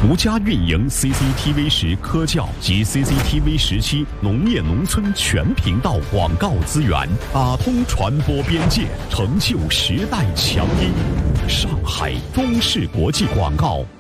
独家运营 CCTV10科教及 CCTV17农业农村全频道广告资源，打通传播边界，成就时代强音。上海中视国际广告